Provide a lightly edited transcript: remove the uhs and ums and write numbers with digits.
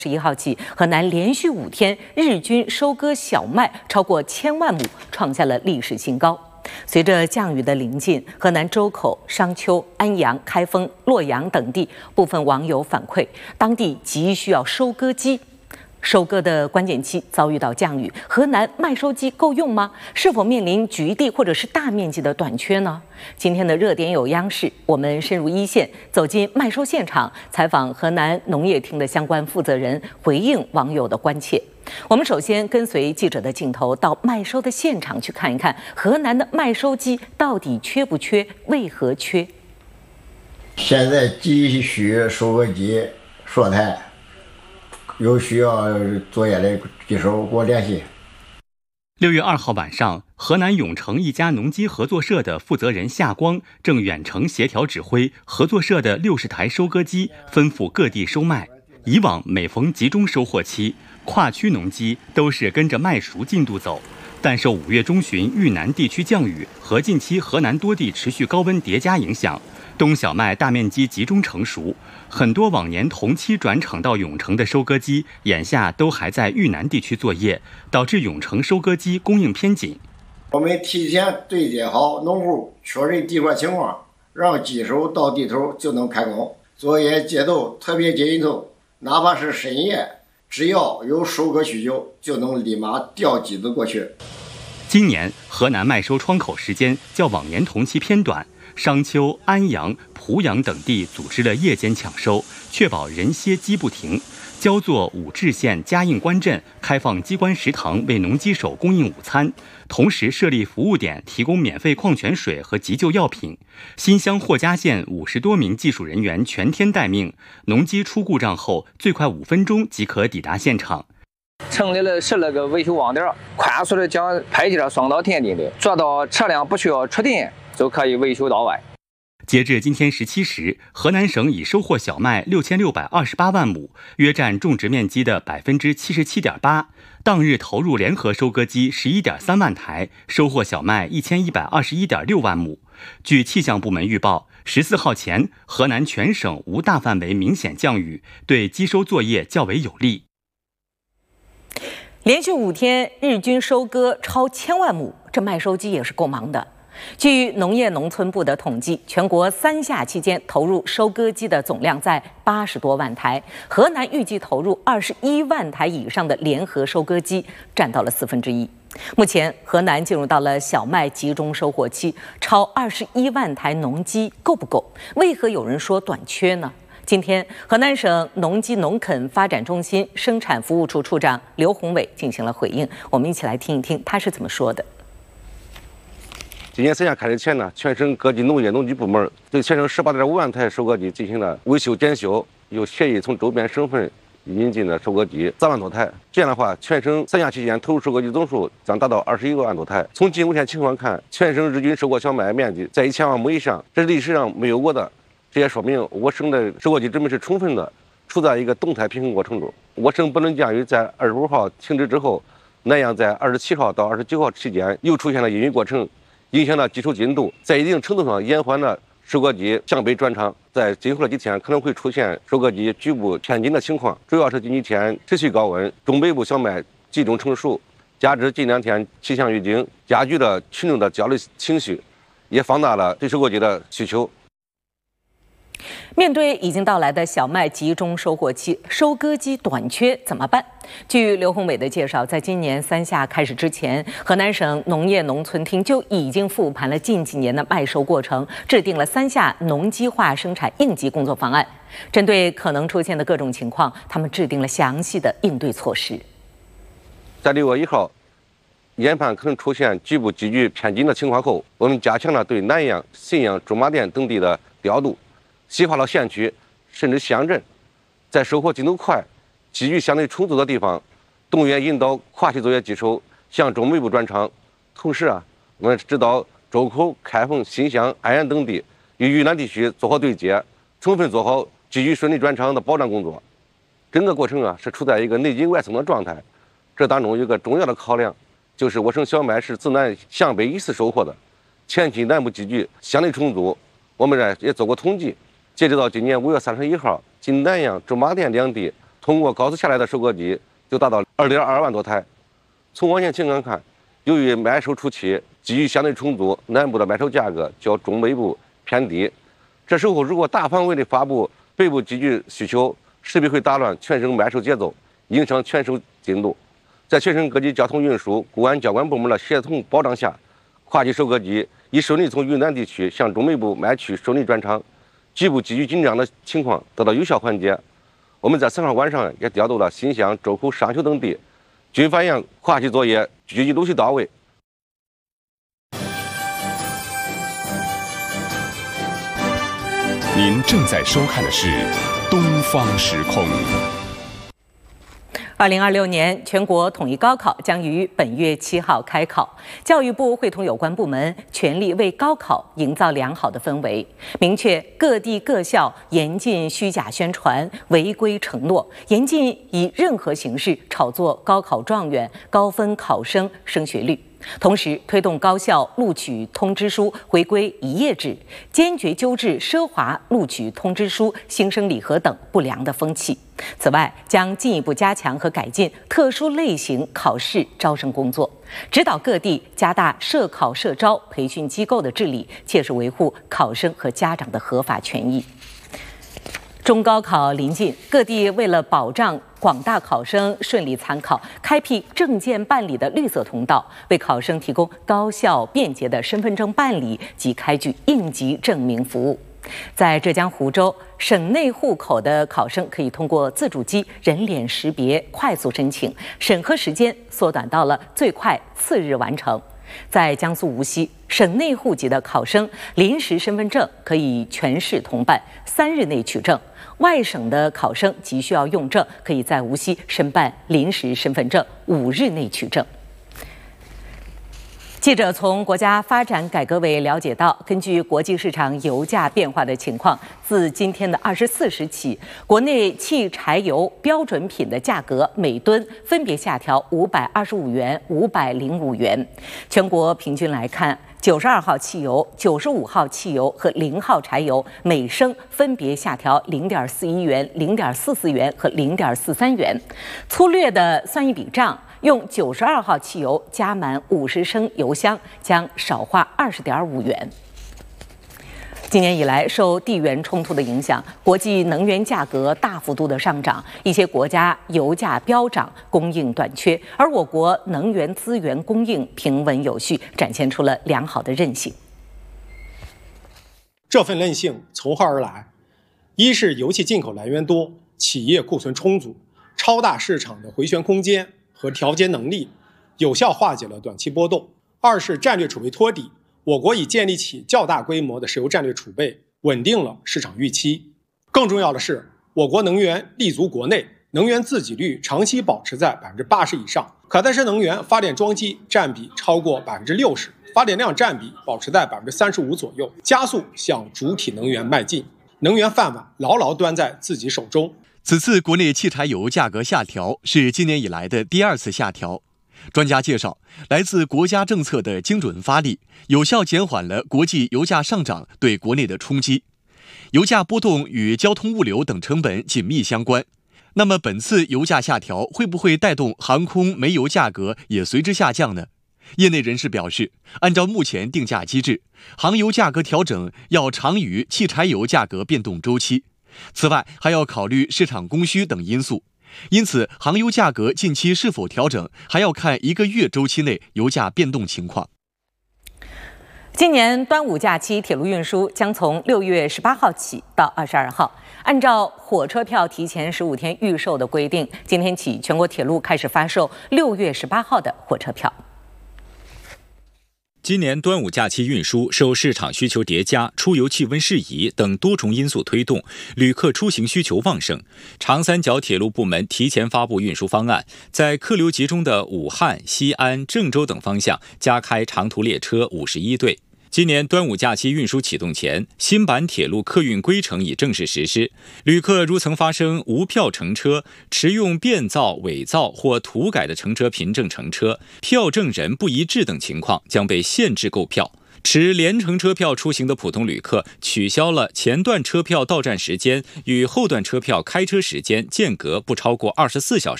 11号起，河南连续5天日均收割小麦超过1000万亩，创下了历史新高。随着降雨的临近，河南周口、商丘、安阳、开封、洛阳等地部分网友反馈，当地急需要收割机。收割的关键期遭遇到降雨，河南麦收机够用吗？是否面临局地或者是大面积的短缺呢？今天的热点有央视，我们深入一线，走进麦收现场，采访河南农业厅的相关负责人，回应网友的关切。我们首先跟随记者的镜头到麦收的现场去看一看，河南的麦收机到底缺不缺？为何缺？ 现在急需收割机说台。有需要作业的技手给我联系。 6月2号晚上，河南永城一家农机合作社的负责人夏光正远程协调指挥合作社的60台收割机奔赴各地收麦。以往每逢集中收获期，跨区农机都是跟着麦熟进度走，但受5月中旬豫南地区降雨和近期河南多地持续高温叠加影响，冬小麦大面积集中成熟，很多往年同期转场到永城的收割机，眼下都还在豫南地区作业，导致永城收割机供应偏紧。 我们提前对接好农户确认地块情况，让机手到地头就能开工，作业节奏特别紧凑，哪怕是深夜，只要有收割需求，就能立马调机子过去。 今年河南麦收窗口时间较往年同期偏短，商丘、安阳、濮阳等地组织了夜间抢收，确保人歇机不停。焦作武陟县嘉应关镇开放机关食堂为农机手供应午餐，同时设立服务点提供免费矿泉水和急救药品。新乡霍家县50多名技术人员全天待命，农机出故障后最快5分钟即可抵达现场。 成立了12个维修网点，快速的将配件送到店里的，做到车辆不需要出店就可以维修到位。 截至今天17时，河南省已收获小麦6628万亩，约占种植面积的77.8%。当日投入联合收割机11.3万台，收获小麦1121.6万亩。据气象部门预报，14号前，河南全省无大范围明显降雨，对机收作业较为有利。 连续5天日均收割超1000万亩，这麦收机也是够忙的。据农业农村部的统计，全国3夏期间投入收割机的总量在80多万台，河南预计投入21万台以上的联合收割机，占到了1/4。目前，河南进入到了小麦集中收获期，超21万台农机够不够？为何有人说短缺呢？今天，河南省农机农垦发展中心生产服务处处长刘宏伟进行了回应，我们一起来听一听他是怎么说的。 今年3夏开始前呢，全省各级农业农机部门对全省18.5万台收割机进行了维修检修，又协议从周边省份引进了收割机3万多台。这样的话，全省3夏期间投入收割机总数将达到21万多台。从近5天情况看，全省日均收获小麦面积在1000万亩以上，这是历史上没有过的。这也说明我省的收割机准备是充分的，处在一个动态平衡过程中。我省本轮降雨在25号停止之后，南阳在27号到29号期间又出现了阴雨过程，影响了机收进度，在一定程度上延缓了收割机向北转场。在今后的几天可能会出现收割机局部偏紧的情况，主要是近几天持续高温，中北部小麦集中成熟，加之近2天气象预警，加剧了群众的焦虑情绪，也放大了对收割机的需求。 面对已经到来的小麦集中收获期，收割机短缺怎么办？据刘宏伟的介绍，在今年3夏开始之前，河南省农业农村厅就已经复盘了近几年的麦收过程，制定了3夏农机化生产应急工作方案。针对可能出现的各种情况，他们制定了详细的应对措施。 在6月1号研判可能出现局部机具偏紧的情况后，我们加强了对南阳、信阳、驻马店等地的调度，细化了县区甚至乡镇，在收获进度快、机具相对充足的地方，动员引导跨区作业机手向中北部转场。同时我们指导周口、开封、新乡、安阳等地与豫南地区做好对接，充分做好机具顺利转场的保障工作。整个过程是处在一个内紧外松的状态。这当中有个重要的考量，就是我省小麦是自南向北依次收获的，前期南部机具相对充足。我们也做过统计，截止到今年5月31号，仅南阳、驻马店两地通过高速下来的收割机就达到2.22万多台。从往前情况看，由于麦收初期机遇相对充足，南部的麦收价格较中北部偏低。这时候如果大范围的发布北部机具需求，势必会打乱全省麦收节奏，影响全收进度。在全省各级交通运输、公安交管部门的协同保障下，跨级收割机已顺利从云南地区向中北部麦区顺利转场，局部机遇紧张的情况得到有效缓解。我们在4号晚上也调度了新乡、周口、商丘等地，军反映跨级作业积极陆续到位。 您正在收看的是《东方时空》。 2026年全国统一高考将于本月7号开考，教育部会同有关部门全力为高考营造良好的氛围，明确各地各校严禁虚假宣传、违规承诺，严禁以任何形式炒作高考状元、高分考生升学率。同时，推动高校录取通知书回归一页制，坚决纠治奢华录取通知书、新生礼盒等不良的风气。此外，将进一步加强和改进特殊类型考试招生工作，指导各地加大社考社招培训机构的治理，切实维护考生和家长的合法权益。中高考临近，各地为了保障广大考生顺利参考，开辟证件办理的绿色通道，为考生提供高效便捷的身份证办理及开具应急证明服务。在浙江湖州，省内户口的考生可以通过自主机人脸识别快速申请，审核时间缩短到了最快4日完成。在江苏无锡，省内户籍的考生临时身份证可以全市通办，3日内取证。外省的考生急需要用证，可以在无锡申办临时身份证，5日内取证。记者从国家发展改革委了解到，根据国际市场油价变化的情况，自今天的24时起，国内汽柴油标准品的价格每吨分别下调525元、505元。全国平均来看，92号汽油、95号汽油和0号柴油每升分别下调0.41元、0.44元和0.43元。粗略的算一笔账，用92号汽油加满50升油箱将少花20.5元。今年以来，受地缘冲突的影响，国际能源价格大幅度的上涨，一些国家油价飙涨，供应短缺，而我国能源资源供应平稳有序，展现出了良好的韧性。 这份韧性从何而来？一是油气进口来源多，企业库存充足，超大市场的回旋空间和调节能力，有效化解了短期波动；二是战略储备托底，我国已建立起较大规模的石油战略储备，稳定了市场预期。更重要的是，我国能源立足国内，能源自给率长期保持在80%以上，可再生能源发电装机占比超过60%，发电量占比保持在35%左右，加速向主体能源迈进，能源饭碗牢牢端在自己手中。 此次国内汽柴油价格下调是今年以来的第2次下调。专家介绍，来自国家政策的精准发力，有效减缓了国际油价上涨对国内的冲击。油价波动与交通物流等成本紧密相关。那么本次油价下调会不会带动航空煤油价格也随之下降呢？业内人士表示，按照目前定价机制，航油价格调整要长于汽柴油价格变动周期。此外，还要考虑市场供需等因素。因此，航油价格近期是否调整，还要看1个月周期内油价变动情况。 今年端午假期铁路运输将从6月18号起到22号，按照火车票提前15天预售的规定，今天起全国铁路开始发售6月18号的火车票。 今年端午假期运输受市场需求叠加、出游气温适宜等多重因素推动，旅客出行需求旺盛。长三角铁路部门提前发布运输方案，在客流集中的武汉、西安、郑州等方向加开长途列车51对。今年端午假期运输启动前，新版铁路客运规程已正式实施。旅客如曾发生无票乘车、持用变造、伪造或涂改的乘车凭证乘车、票证人不一致等情况，将被限制购票。 持联程车票出行的普通旅客取消了前段车票到站时间与后段车票开车时间间隔不超过24小时。